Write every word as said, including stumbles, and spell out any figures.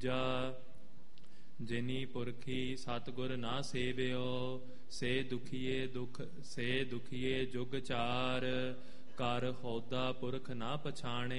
ਤੀਜਾ ਜਿਨੀ ਪੁਰਖੀ ਸਤਿਗੁਰ ਨਾ ਸੇਵਿਓ ਸੇ ਦੁਖੀਏ ਦੁਖ ਸੇ ਦੁਖੀਏ ਜੁਗ ਚਾਰ ਕਰ ਹੋਦਾ ਪੁਰਖ ਨਾ ਪਛਾਣੇ